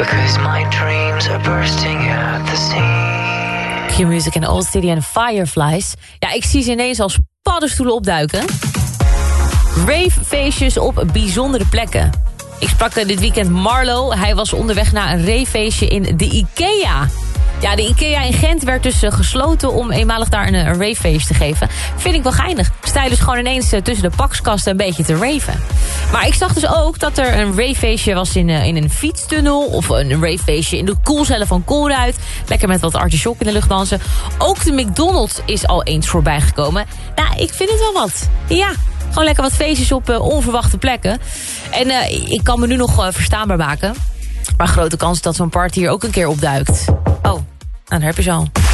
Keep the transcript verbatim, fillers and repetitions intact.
Because my dreams are bursting at the seams. Q-Music en Old City en Fireflies. Ja, ik zie ze ineens als paddenstoelen opduiken. Ravefeestjes op bijzondere plekken. Ik sprak dit weekend Marlo. Hij was onderweg naar een ravefeestje in de IKEA. Ja, de IKEA in Gent werd dus gesloten om eenmalig daar een, een ravefeest te geven. Vind ik wel geinig. Sta je dus gewoon ineens tussen de pakskasten een beetje te raven. Maar ik zag dus ook dat er een ravefeestje was in, in een fietstunnel. Of een ravefeestje in de koelcellen van Colruyt. Lekker met wat artichok in de lucht dansen. Ook de McDonald's is al eens voorbij gekomen. Nou, ik vind het wel wat. Ja, gewoon lekker wat feestjes op uh, onverwachte plekken. En uh, ik kan me nu nog uh, verstaanbaar maken. Maar grote kans dat zo'n party hier ook een keer opduikt. Oh, nou, daar heb je zo al.